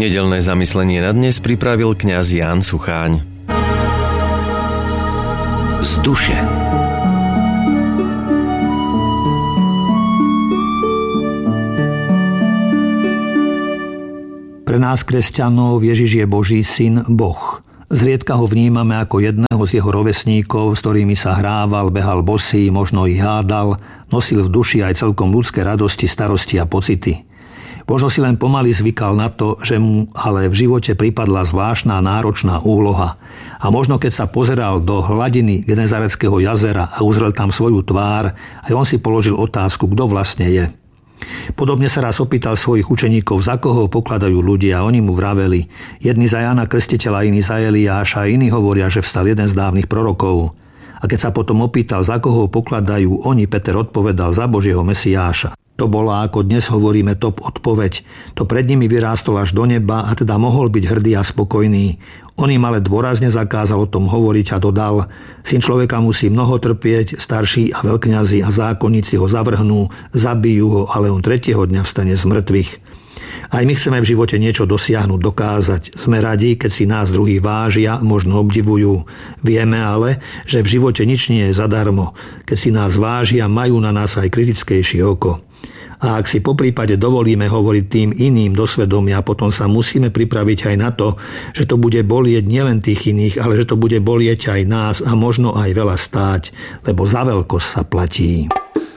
Nedeľné zamyslenie na dnes pripravil kňaz Ján Sucháň. Z duše. Pre nás, kresťanov, Ježiš je Boží syn, Boh. Zriedka ho vnímame ako jedného z jeho rovesníkov, s ktorými sa hrával, behal bosý, možno ich hádal, nosil v duši aj celkom ľudské radosti, starosti a pocity. Možno si len pomaly zvykal na to, že mu ale v živote pripadla zvláštna náročná úloha. A možno keď sa pozeral do hladiny Genezareckého jazera a uzrel tam svoju tvár, aj on si položil otázku, kto vlastne je. Podobne sa raz opýtal svojich učeníkov, za koho pokladajú ľudia, a oni mu vraveli. Jedni za Jána Krstiteľa, iní za Eliáša, a iní hovoria, že vstal jeden z dávnych prorokov. A keď sa potom opýtal, za koho pokladajú oni, Peter odpovedal, za Božieho Mesiáša. To bola, ako dnes hovoríme, top odpoveď. To pred nimi vyrástol až do neba a teda mohol byť hrdý a spokojný. On im ale dôrazne zakázal o tom hovoriť a dodal, syn človeka musí mnoho trpieť, starší a veľkňazi a zákonníci ho zavrhnú, zabijú ho, ale on tretieho dňa vstane z mŕtvych. Aj my chceme v živote niečo dosiahnuť, dokázať. Sme radi, keď si nás druhí vážia, možno obdivujú. Vieme ale, že v živote nič nie je zadarmo. Keď si nás vážia, majú na nás aj kritickejšie oko. A ak si poprípade dovolíme hovoriť tým iným do svedomia, potom sa musíme pripraviť aj na to, že to bude bolieť nielen tých iných, ale že to bude bolieť aj nás a možno aj veľa stáť, lebo za veľkosť sa platí.